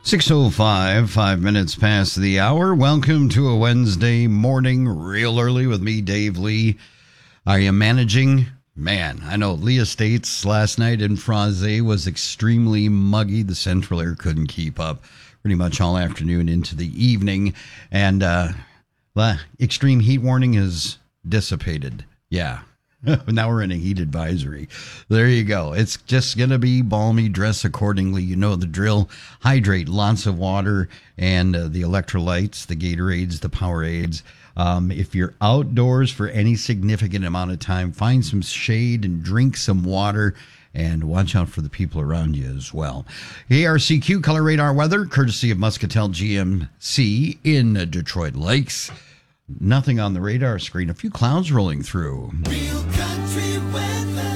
6:05, 5 minutes past the hour. Welcome to a Wednesday morning real early with me, Dave Lee. I am managing. Man, I know Lee Estates last night in Fraze was extremely muggy. The central air couldn't keep up pretty much all afternoon into the evening. And extreme heat warning is dissipated. Yeah. Now we're in a heat advisory. There you go. It's just going to be balmy. Dress accordingly. You know the drill. Hydrate. Lots of water and the electrolytes, the Gatorades, the Powerades. If you're outdoors for any significant amount of time, find some shade and drink some water. And watch out for the people around you as well. ARCQ Color Radar Weather, courtesy of Muscatel GMC in Detroit Lakes. Nothing on the radar screen. A few clouds rolling through. Real country weather.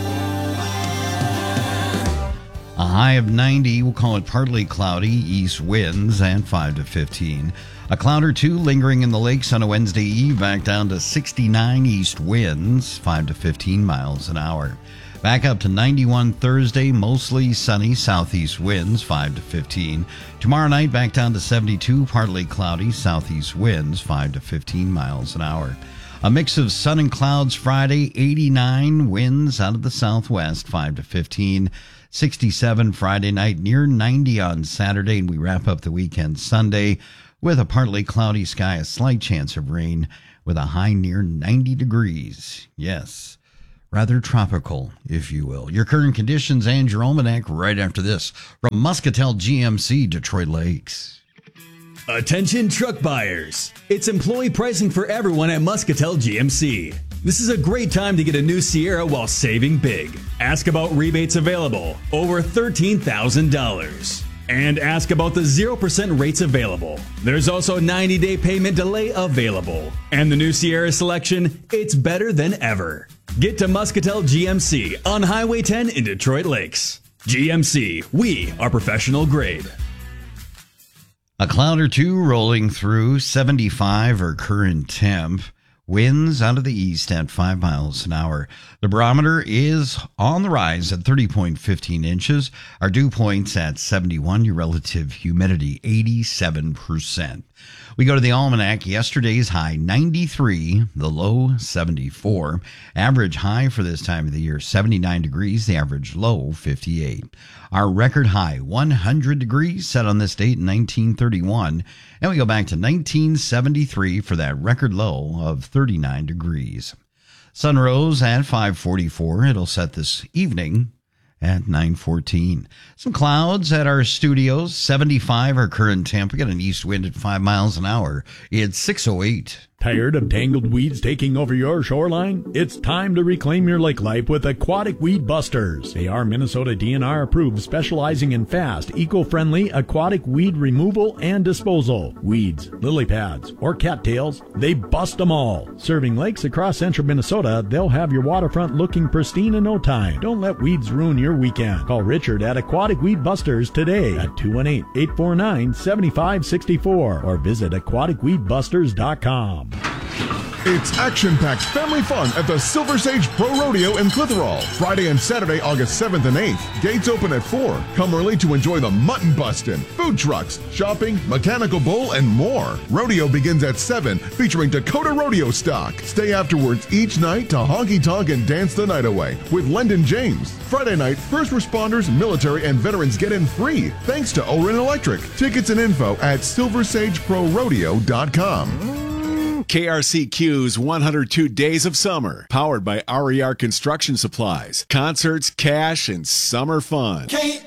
A high of 90. We'll call it partly cloudy. East winds and 5 to 15. A cloud or two lingering in the lakes on a Wednesday eve. Back down to 69 east winds. 5 to 15 miles an hour. Back up to 91 Thursday, mostly sunny, southeast winds, 5 to 15. Tomorrow night, back down to 72, partly cloudy, southeast winds, 5 to 15 miles an hour. A mix of sun and clouds Friday, 89 winds out of the southwest, 5 to 15. 67 Friday night, near 90 on Saturday, and we wrap up the weekend Sunday with a partly cloudy sky, a slight chance of rain with a high near 90 degrees. Yes. Rather tropical, if you will. Your current conditions and your almanac right after this from Muscatel GMC, Detroit Lakes. Attention truck buyers. It's employee pricing for everyone at Muscatel GMC. This is a great time to get a new Sierra while saving big. Ask about rebates available, over $13,000. And ask about the 0% rates available. There's also 90-day payment delay available. And the new Sierra selection, it's better than ever. Get to Muscatel GMC on Highway 10 in Detroit Lakes. GMC, we are professional grade. A cloud or two rolling through, 75 or current temp. Winds out of the east at 5 miles an hour. The barometer is on the rise at 30.15 inches. Our dew point's at 71. Your relative humidity, 87%. We go to the almanac. Yesterday's high, 93. The low, 74. Average high for this time of the year, 79 degrees. The average low, 58. Our record high, 100 degrees, set on this date in 1931. And we go back to 1973 for that record low of 39 degrees. Sun rose at 5:44. It'll set this evening at 9:14. Some clouds at our studios. 75 our current temp. We got an east wind at 5 miles an hour. It's 6:08. Tired of tangled weeds taking over your shoreline? It's time to reclaim your lake life with Aquatic Weed Busters. They are Minnesota DNR approved, specializing in fast, eco-friendly aquatic weed removal and disposal. Weeds, lily pads, or cattails, they bust them all. Serving lakes across central Minnesota, they'll have your waterfront looking pristine in no time. Don't let weeds ruin your weekend. Call Richard at Aquatic Weed Busters today at 218-849-7564 or visit aquaticweedbusters.com. It's action-packed family fun at the Silver Sage Pro Rodeo in Clitheroe. Friday and Saturday, August 7th and 8th. Gates open at 4. Come early to enjoy the mutton bustin', food trucks, shopping, mechanical bull, and more. Rodeo begins at 7, featuring Dakota Rodeo stock. Stay afterwards each night to honky-tonk and dance the night away with Lendon James. Friday night, first responders, military, and veterans get in free thanks to Orin Electric. Tickets and info at silversageprorodeo.com. KRCQ's 102 Days of Summer, powered by RER Construction Supplies. Concerts, cash, and summer fun.